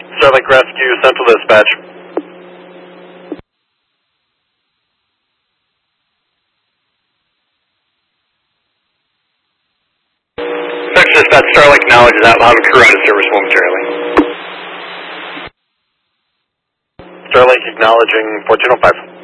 Starlink Rescue, Central Dispatch. Central Dispatch, Starlink acknowledges that. We'll have a crew out of service momentarily. Starlink acknowledging 1405.